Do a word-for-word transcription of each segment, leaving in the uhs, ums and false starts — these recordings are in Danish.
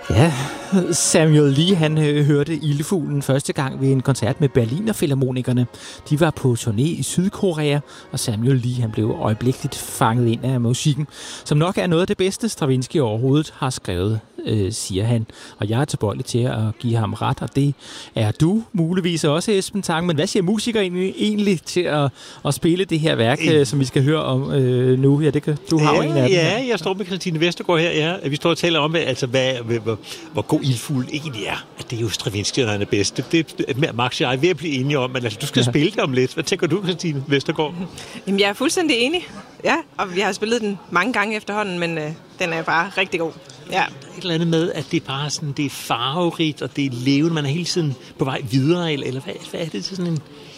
Ja, Samuel Lee, han øh, hørte Ildfuglen første gang ved en koncert med Berliner Filharmonikerne. De var på turné i Sydkorea, og Samuel Lee, han blev øjeblikkeligt fanget ind af musikken, som nok er noget af det bedste, Stravinsky overhovedet har skrevet, øh, siger han. Og jeg er tilbøjelig til at give ham ret, og det er du muligvis også, Esben Tange. Men hvad siger musikere egentlig til at, at spille det her værk, øh, som vi skal høre om øh, nu? Ja, det kan, du har ja, jo en af dem. Ja, jeg står med Christine Vestergaard her. Ja. Vi står og taler om, altså, hvad, hvor, hvor god Ildfuglen egentlig er. At det er jo Stravinsky, der er det bedste. Det er Max og jeg er ved at blive enige om, men altså, du skal ja. spille det om lidt. Hvad tænker du, Christine Vestergaard? Jamen, jeg er fuldstændig enig. Ja, og vi har spillet den mange gange efterhånden, men øh, den er bare rigtig god. Ja. Der er et eller andet med, at det er bare sådan, det er farverigt, og det er levende. Man er hele tiden på vej videre, eller, eller hvad, hvad er det til sådan en...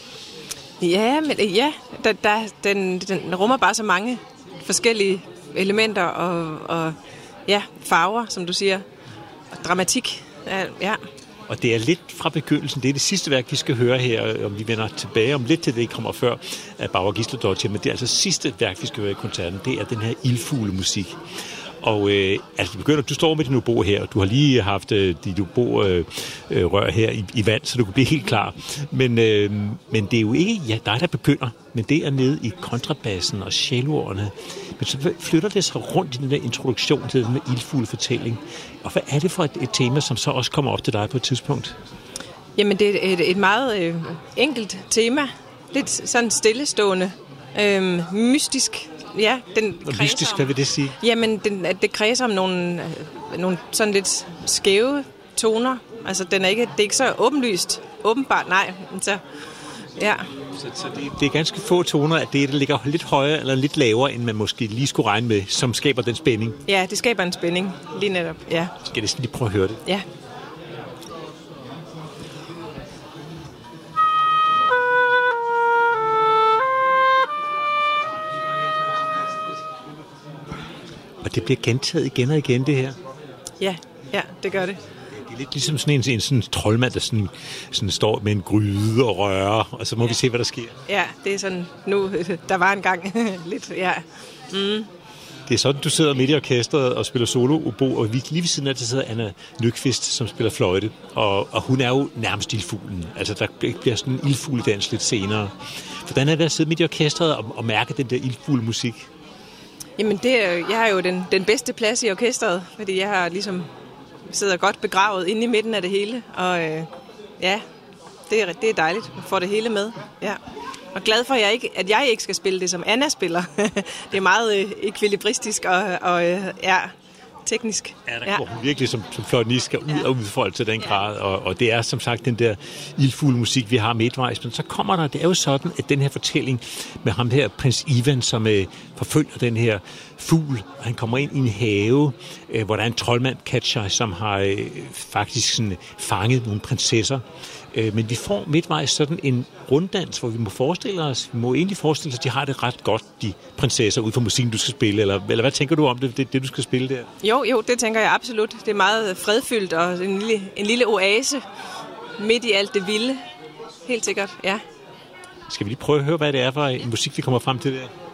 Ja, men ja, der, der, den, den rummer bare så mange forskellige elementer og, og ja, farver, som du siger, og dramatik. Ja, ja. Og det er lidt fra begyndelsen. Det er det sidste værk, vi skal høre her, om vi vender tilbage om lidt til det, ikke kommer før af Bauer Gistladottir, men det er altså sidste værk, vi skal høre i koncerten. Det er den her ildfuglemusik. Og øh, altså, begynder, du står med din obo her, og du har lige haft øh, dit obo-rør øh, her i, i vand, så du kan blive helt klar. Men, øh, men det er jo ikke ja, dig, der begynder, men det er nede i kontrabassen og celloerne. Men så flytter det sig rundt i den der introduktion til den der ildfuglefortælling. Og hvad er det for et, et tema, som så også kommer op til dig på et tidspunkt? Jamen, det er et, et meget øh, enkelt tema. Lidt sådan stillestående, øh, mystisk. Ja, den og mystisk, om, hvad vil det sige? Jamen, den, det kredser om nogle, nogle sådan lidt skæve toner. Altså, den er ikke, det er ikke så åbenlyst. Åbenbart, nej. Så, ja. Så, så det, det er ganske få toner, at det, der ligger lidt højere eller lidt lavere, end man måske lige skulle regne med, som skaber den spænding. Ja, det skaber en spænding, lige netop, ja. Skal jeg lige prøve at høre det? Ja. Og det bliver gentaget igen og igen, det her? Ja, ja, det gør det. Det er lidt ligesom sådan en, en sådan troldmand, der sådan, sådan står med en gryde og rører, og så må ja. vi se, hvad der sker. Ja, det er sådan, nu, der var en gang lidt, ja. Mm. Det er sådan, du sidder midt i orkestret og spiller solo-obo, og lige ved siden af det sidder Anna Nyqvist, som spiller fløjte, og, og hun er jo nærmest ildfuglen. Altså, der bliver sådan en ildfugledans lidt senere. Hvordan er det at sidde midt i orkestret og, og mærke den der ildfuglemusik? Jamen, det er, jeg har jo den, den bedste plads i orkestret, fordi jeg har ligesom sidder godt begravet inde i midten af det hele, og øh, ja, det er, det er dejligt at få det hele med, ja. Og glad for, at jeg ikke, at jeg ikke skal spille det, som Anna spiller. Det er meget øh, ekvilibristisk og, og øh, ja, teknisk. Ja, der går ja. hun virkelig som, som fløjtenist skal ud ja. og udfolde til den grad, og, og det er som sagt den der ildfuglemusik, vi har midtvejs. Men så kommer der, det er jo sådan, at den her fortælling med ham her, prins Ivan, som øh, forfølger den her fugl, og han kommer ind i en have, øh, hvor der er en troldmand, Katja, som har øh, faktisk sådan, fanget nogle prinsesser. Øh, men vi får midtvejs sådan en runddans, hvor vi må forestille os, vi må egentlig forestille os, at de har det ret godt, de prinsesser, ud fra musikken, du skal spille, eller, eller hvad tænker du om det, det, det, du skal spille der? Jo, jo, det tænker jeg absolut. Det er meget fredfyldt, og en lille, en lille oase midt i alt det vilde. Helt sikkert, ja. Skal vi lige prøve at høre, hvad det er for en musik, vi kommer frem til der?